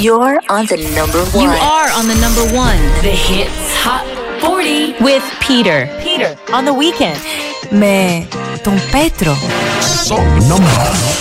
You're on the number one. You are on the number one. The Hits Hot 40 with Peter. Peter on the weekend. Με τον Πέτρο. Number